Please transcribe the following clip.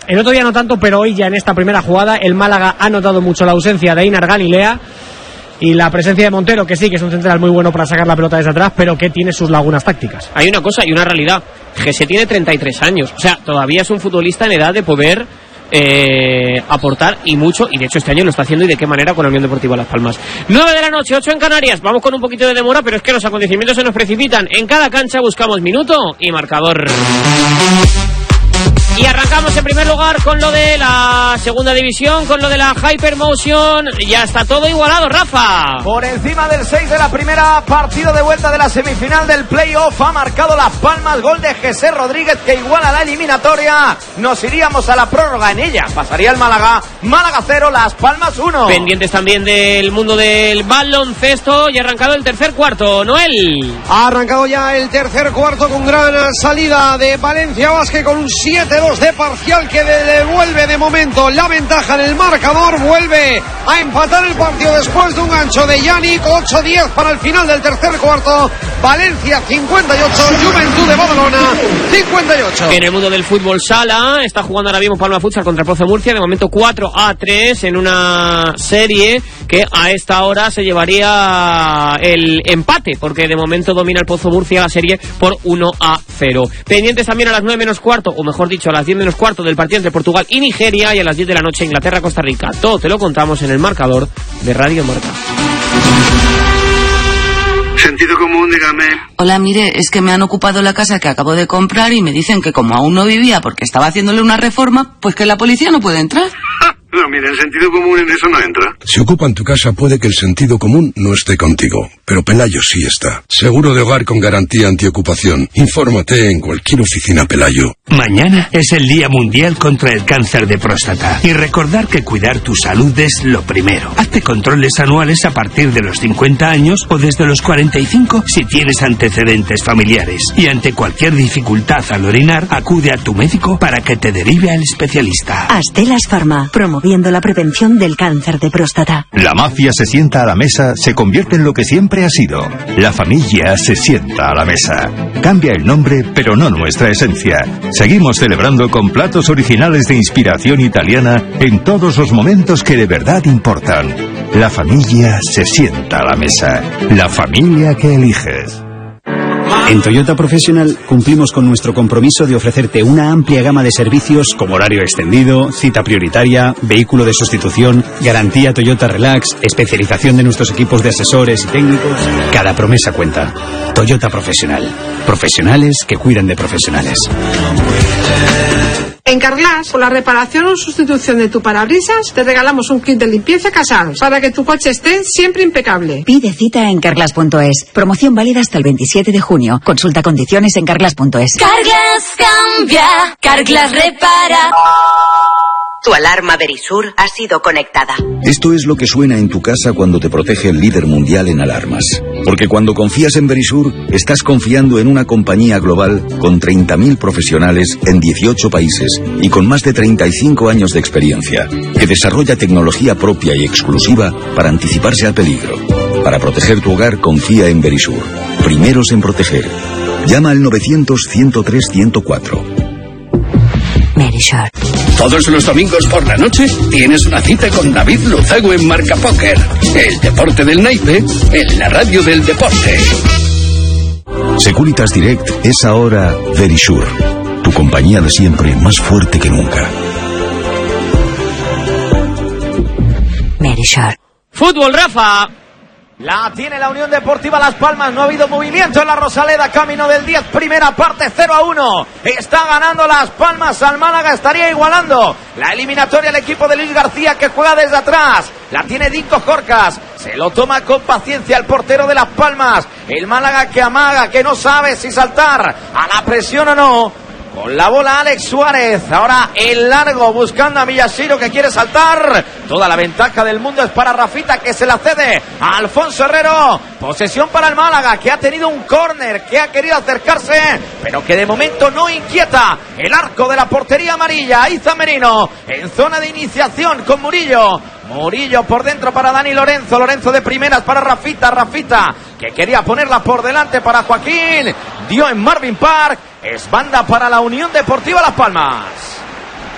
El otro día no tanto, pero hoy ya en esta primera jugada el Málaga ha notado mucho la ausencia de Einar Galilea y la presencia de Montero, que sí, que es un central muy bueno para sacar la pelota desde atrás, pero que tiene sus lagunas tácticas. Hay una cosa y una realidad. Gese tiene 33 años, o sea, todavía es un futbolista en edad de poder aportar y mucho, y de hecho este año lo está haciendo, y de qué manera, con la Unión Deportiva Las Palmas. 9 de la noche, 8 en Canarias. Vamos con un poquito de demora, pero es que los acontecimientos se nos precipitan. En cada cancha buscamos minuto y marcador. Y arrancamos en primer lugar con lo de la segunda división, con lo de la Hypermotion. Ya está todo igualado, Rafa. Por encima del 6 de la primera, partido de vuelta de la semifinal del playoff. Ha marcado Las Palmas, gol de Jesé Rodríguez, que iguala la eliminatoria. Nos iríamos a la prórroga, en ella pasaría el Málaga. Málaga 0, Las Palmas 1. Pendientes también del mundo del baloncesto. Y ha arrancado el tercer cuarto, Noel. Ha arrancado ya el tercer cuarto con gran salida de Valencia Basket, con un 7-2 de parcial que devuelve de momento la ventaja en el marcador. Vuelve a empatar el partido después de un gancho de Yannick. 8-10 para el final del tercer cuarto. Valencia 58, Juventud de Badalona 58. En el mundo del fútbol sala está jugando ahora mismo Palma Futsal contra el Pozo Murcia. De momento 4-3 en una serie que a esta hora se llevaría el empate, porque de momento domina el Pozo Murcia la serie por 1-0. Pendientes también a las 9 menos cuarto, o mejor dicho a las 10 menos cuarto, del partido entre Portugal y Nigeria, y a las 10 de la noche Inglaterra-Costa Rica. Todo te lo contamos en el marcador de Radio Marca. Sentido común, dígame. Hola, mire, es que me han ocupado la casa que acabo de comprar y me dicen que como aún no vivía porque estaba haciéndole una reforma, pues que la policía no puede entrar. No, mire, el sentido común en eso no entra. Si ocupan tu casa puede que el sentido común no esté contigo, pero Pelayo sí está. Seguro de hogar con garantía antiocupación. Infórmate en cualquier oficina Pelayo. Mañana es el Día Mundial contra el Cáncer de Próstata. Y recordar que cuidar tu salud es lo primero. Hazte controles anuales a partir de los 50 años o desde los 45 si tienes antecedentes familiares. Y ante cualquier dificultad al orinar, acude a tu médico para que te derive al especialista. Astelas Pharma, promoviendo la prevención del cáncer de próstata. La mafia se sienta a la mesa, se convierte en lo que siempre ha sido. La familia se sienta a la mesa. Cambia el nombre, pero no nuestra esencia. Seguimos celebrando con platos originales de inspiración italiana en todos los momentos que de verdad importan. La familia se sienta a la mesa. La familia que eliges. En Toyota Professional cumplimos con nuestro compromiso de ofrecerte una amplia gama de servicios como horario extendido, cita prioritaria, vehículo de sustitución, garantía Toyota Relax, especialización de nuestros equipos de asesores y técnicos. Cada promesa cuenta. Toyota Professional. Profesionales que cuidan de profesionales. En Carglass, por la reparación o sustitución de tu parabrisas, te regalamos un kit de limpieza Casal para que tu coche esté siempre impecable. Pide cita en Carglass.es. Promoción válida hasta el 27 de junio. Consulta condiciones en Carglass.es. Carglass cambia, Carglass repara. Tu alarma Verisur ha sido conectada. Esto es lo que suena en tu casa cuando te protege el líder mundial en alarmas. Porque cuando confías en Verisur, estás confiando en una compañía global con 30.000 profesionales en 18 países y con más de 35 años de experiencia, que desarrolla tecnología propia y exclusiva para anticiparse al peligro. Para proteger tu hogar, confía en Verisur. Primeros en proteger. Llama al 900-103-104. Verisur. Todos los domingos por la noche tienes una cita con David Luzago en Marca Póker. El deporte del naipe en la radio del deporte. Securitas Direct es ahora Verisur. Tu compañía de siempre, más fuerte que nunca. Verisur. Fútbol, Rafa. La tiene la Unión Deportiva Las Palmas. No ha habido movimiento en la Rosaleda. Camino del 10, primera parte, 0-1. Está ganando Las Palmas al Málaga. Estaría igualando la eliminatoria el equipo de Luis García, que juega desde atrás. La tiene Dinko Jorcas. Se lo toma con paciencia el portero de Las Palmas. El Málaga que amaga, que no sabe si saltar a la presión o no. Con la bola Alex Suárez. Ahora el largo buscando a Miyashiro, que quiere saltar. Toda la ventaja del mundo es para Rafita, que se la cede a Alfonso Herrero. Posesión para el Málaga, que ha tenido un córner, que ha querido acercarse, pero que de momento no inquieta el arco de la portería amarilla. Iza Merino en zona de iniciación con Murillo. Murillo por dentro para Dani Lorenzo. Lorenzo de primeras para Rafita. Rafita, que quería ponerla por delante para Joaquín. Dio en Marvin Park. Es banda para la Unión Deportiva Las Palmas.